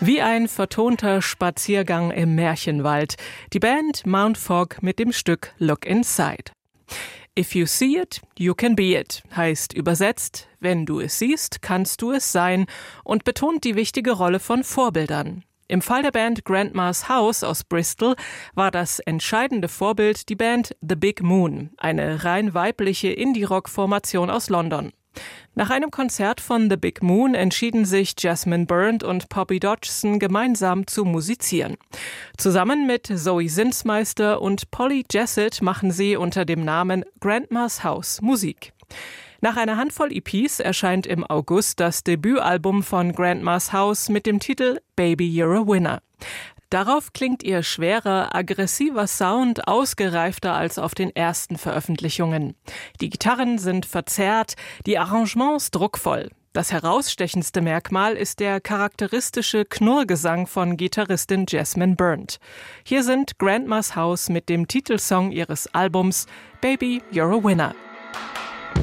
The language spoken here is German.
Wie ein vertonter Spaziergang im Märchenwald. Die Band Mount Fog mit dem Stück Look Inside. If you see it, you can be it, heißt übersetzt, wenn du es siehst, kannst du es sein und betont die wichtige Rolle von Vorbildern. Im Fall der Band Grandma's House aus Bristol war das entscheidende Vorbild die Band The Big Moon, eine rein weibliche Indie-Rock-Formation aus London. Nach einem Konzert von The Big Moon entschieden sich Jessamine Byrne und Poppy Dodgson gemeinsam zu musizieren. Zusammen mit Zoe Zinsmeister und Polly Jessett machen sie unter dem Namen Grandma's House Musik. Nach einer Handvoll EPs erscheint im August das Debütalbum von Grandma's House mit dem Titel Baby You're a Winner. Darauf klingt ihr schwerer, aggressiver Sound ausgereifter als auf den ersten Veröffentlichungen. Die Gitarren sind verzerrt, die Arrangements druckvoll. Das herausstechendste Merkmal ist der charakteristische Knurrgesang von Gitarristin Jessamine Byrne. Hier sind Grandma's House mit dem Titelsong ihres Albums Baby You're a Winner.